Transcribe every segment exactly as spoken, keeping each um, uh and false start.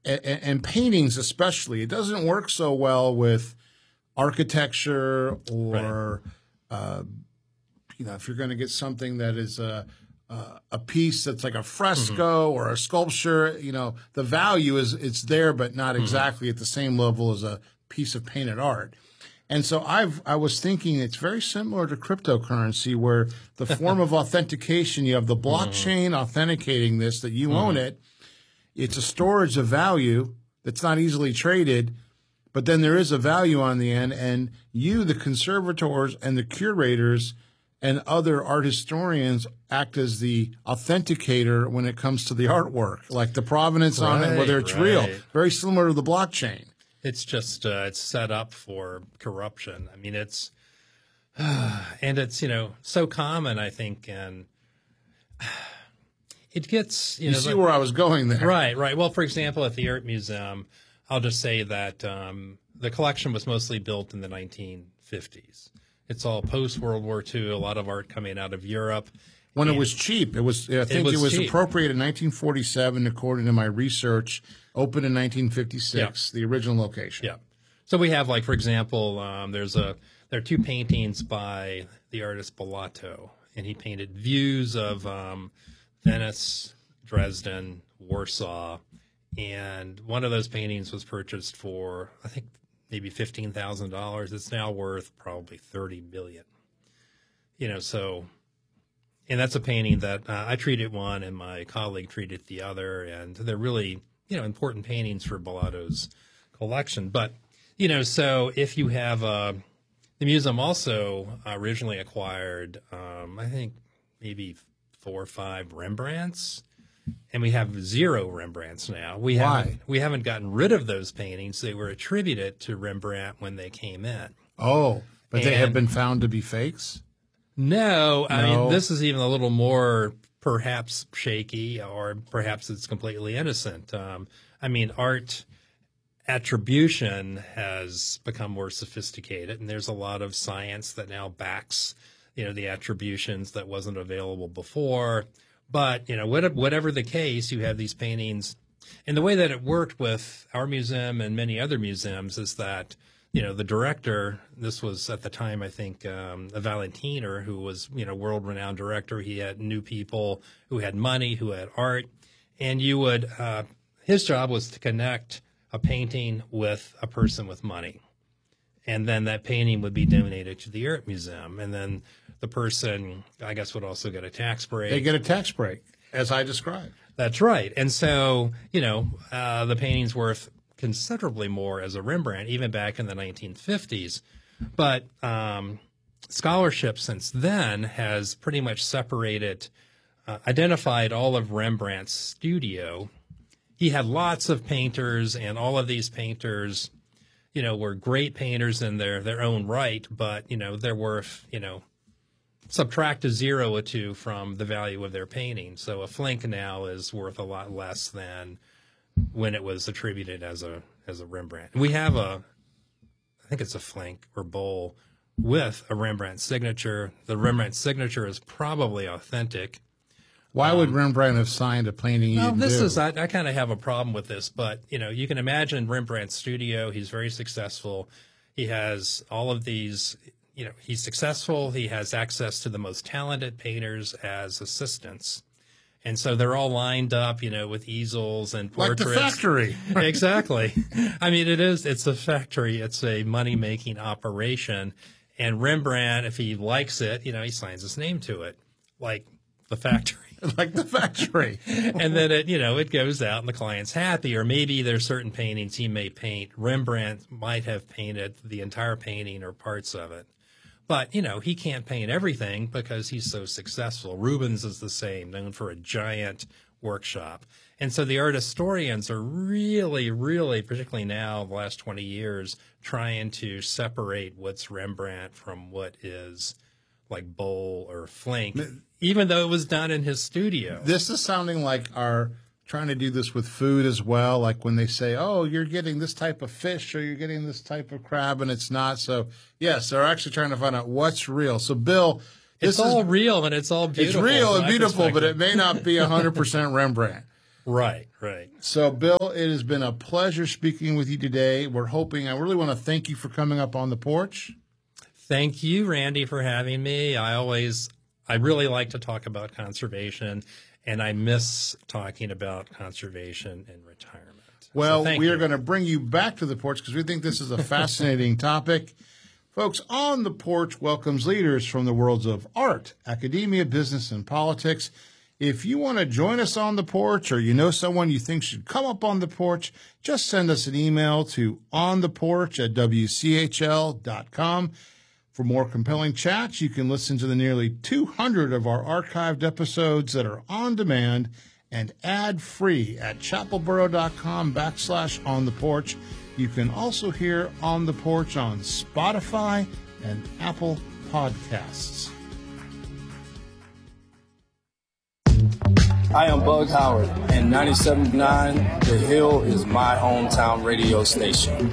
and, and paintings especially, it doesn't work so well with architecture or, right. uh, you know, if you're going to get something that is a, a, a piece that's like a fresco mm-hmm. or a sculpture, you know, the value is it's there, but not exactly mm-hmm. at the same level as a piece of painted art. And so I've, I was thinking it's very similar to cryptocurrency where the form of authentication, you have the blockchain mm-hmm. authenticating this, that you mm-hmm. own it. It's a storage of value that's not easily traded, but then there is a value on the end. And you, the conservators and the curators and other art historians act as the authenticator when it comes to the artwork, like the provenance right, on it, whether it's right. real, very similar to the blockchain. It's just, uh, it's set up for corruption. I mean, it's, uh, and it's, you know, so common, I think, and it gets, you, you know. You see the, where I was going there. Right, right. Well, for example, at the Art Museum, I'll just say that um, the collection was mostly built in the nineteen fifties. It's all post-World War Two, a lot of art coming out of Europe. When it was cheap. It was, I think it was, it was appropriated in nineteen forty-seven, according to my research, opened in nineteen fifty-six, yeah. the original location. Yeah. So we have, like, for example, um, there's a, there are two paintings by the artist Bellato, and he painted views of um, Venice, Dresden, Warsaw, and one of those paintings was purchased for, I think, maybe fifteen thousand dollars. It's now worth probably thirty million dollars. You know, so... And that's a painting that uh, I treated one and my colleague treated the other, and they're really, you know, important paintings for Bellato's collection. But, you know, so if you have, uh, the museum also originally acquired, um, I think maybe four or five Rembrandts, and we have zero Rembrandts now. We Why? Haven't, we haven't gotten rid of those paintings. They were attributed to Rembrandt when they came in. Oh, but and, they have been found to be fakes? No, I no. mean, this is even a little more perhaps shaky, or perhaps it's completely innocent. Um, I mean, art attribution has become more sophisticated, and there's a lot of science that now backs, you know, the attributions that wasn't available before. But, you know, whatever the case, you have these paintings. And the way that it worked with our museum and many other museums is that, you know, the director, this was at the time, I think, um, a Valentiner, who was, you know, world-renowned director. He had new people who had money, who had art. And you would, uh, his job was to connect a painting with a person with money. And then that painting would be donated to the Art Museum. And then the person, I guess, would also get a tax break. They get a tax break, as I described. That's right. And so, you know, uh, the painting's worth considerably more as a Rembrandt, even back in the nineteen fifties. But um, scholarship since then has pretty much separated, uh, identified all of Rembrandt's studio. He had lots of painters, and all of these painters, you know, were great painters in their, their own right, but, you know, they're worth, you know, subtract a zero or two from the value of their painting. So a Flinck now is worth a lot less than when it was attributed as a as a Rembrandt. We have a, I think it's a Flinck or Bowl with a Rembrandt signature. The Rembrandt signature is probably authentic. Why um, would Rembrandt have signed a painting? Well, this do? is I, I kind of have a problem with this, but you know, you can imagine Rembrandt's studio. He's very successful. He has all of these. You know, he's successful. He has access to the most talented painters as assistants. And so they're all lined up, you know, with easels and portraits. Like the factory. Exactly. I mean, it is, it's a factory. It's a money-making operation. And Rembrandt, if he likes it, you know, he signs his name to it, like the factory. Like the factory. And then it, you know, it goes out and the client's happy. Or maybe there's certain paintings he may paint. Rembrandt might have painted the entire painting or parts of it. But, you know, he can't paint everything because he's so successful. Rubens is the same, known for a giant workshop. And so the art historians are really, really, particularly now, the last twenty years, trying to separate what's Rembrandt from what is like Bowl or Flinck, even though it was done in his studio. This is sounding like our trying to do this with food as well, like when they say, oh, you're getting this type of fish or you're getting this type of crab, and it's not. So, yes, they're actually trying to find out what's real. So, Bill, this it's all is, real and it's all beautiful. It's real and beautiful, but it may not be one hundred percent Rembrandt. Right, right. So, Bill, it has been a pleasure speaking with you today. We're hoping, I really want to thank you for coming up on the porch. Thank you, Randy, for having me. I always, I really like to talk about conservation, and I miss talking about conservation and retirement. Well, so we you. are going to bring you back to the porch because we think this is a fascinating topic. Folks, On the Porch welcomes leaders from the worlds of art, academia, business, and politics. If you want to join us on the porch, or you know someone you think should come up on the porch, just send us an email to ontheporch at w c h l dot com. For more compelling chats, you can listen to the nearly two hundred of our archived episodes that are on demand and ad-free at chapelboro.com backslash on the porch. You can also hear On the Porch on Spotify and Apple Podcasts. I am Bug Howard, and ninety-seven point nine The Hill is my hometown radio station.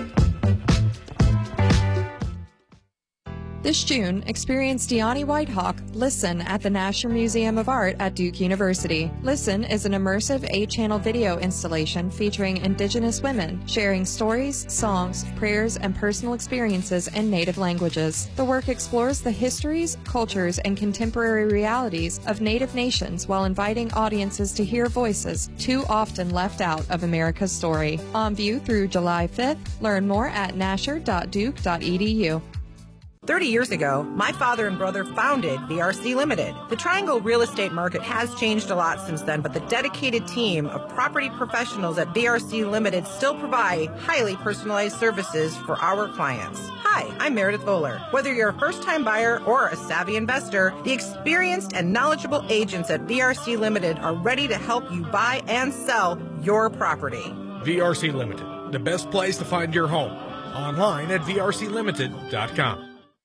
This June, experience Deani Whitehawk Listen at the National Museum of Art at Duke University. Listen is an immersive eight-channel video installation featuring Indigenous women sharing stories, songs, prayers, and personal experiences in Native languages. The work explores the histories, cultures, and contemporary realities of Native nations while inviting audiences to hear voices too often left out of America's story. On view through July fifth. Learn more at nasher dot duke dot e d u. thirty years ago, my father and brother founded V R C Limited. The Triangle real estate market has changed a lot since then, but the dedicated team of property professionals at V R C Limited still provide highly personalized services for our clients. Hi, I'm Meredith Bowler. Whether you're a first-time buyer or a savvy investor, the experienced and knowledgeable agents at V R C Limited are ready to help you buy and sell your property. V R C Limited, the best place to find your home. Online at v r c limited dot com.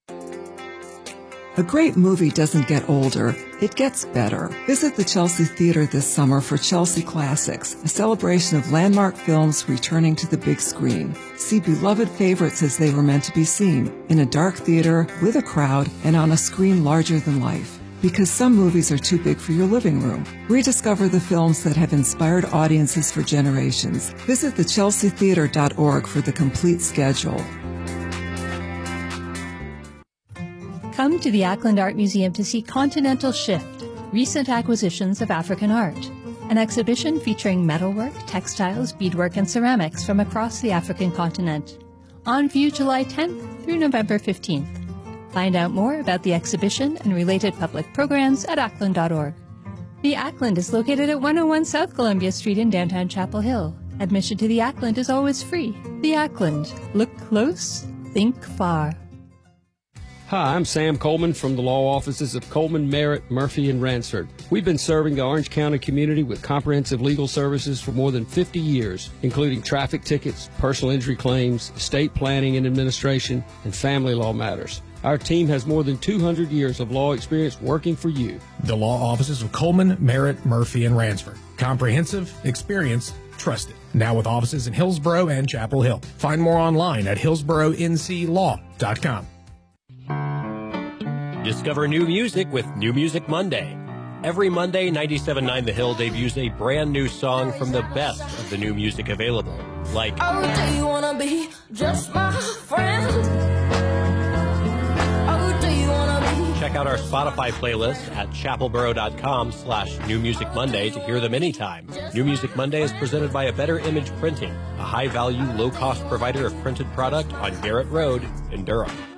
A great movie doesn't get older, it gets better. Visit the Chelsea Theater this summer for Chelsea Classics, a celebration of landmark films returning to the big screen. See beloved favorites as they were meant to be seen, in a dark theater, with a crowd, and on a screen larger than life. Because some movies are too big for your living room. Rediscover the films that have inspired audiences for generations. Visit the chelsea theater dot org for the complete schedule. Come to the Ackland Art Museum to see Continental Shift, Recent Acquisitions of African Art, an exhibition featuring metalwork, textiles, beadwork, and ceramics from across the African continent. On view July tenth through November fifteenth. Find out more about the exhibition and related public programs at ackland dot org. The Ackland is located at one oh one South Columbia Street in downtown Chapel Hill. Admission to the Ackland is always free. The Ackland. Look close, think far. Hi, I'm Sam Coleman from the law offices of Coleman, Merritt, Murphy, and Ransford. We've been serving the Orange County community with comprehensive legal services for more than fifty years, including traffic tickets, personal injury claims, estate planning and administration, and family law matters. Our team has more than two hundred years of law experience working for you. The law offices of Coleman, Merritt, Murphy, and Ransford. Comprehensive, experience, trusted. Now with offices in Hillsborough and Chapel Hill. Find more online at hillsborough n c law dot com. Discover new music with New Music Monday. Every Monday, ninety-seven point nine The Hill debuts a brand new song from the best of the new music available. Like, oh, do you wanna be just my friend? Oh, do you wanna be? Check out our Spotify playlist at chapelboro.com slash New Music Monday to hear them anytime. New Music Monday is presented by A Better Image Printing, a high-value, low-cost provider of printed product on Garrett Road in Durham.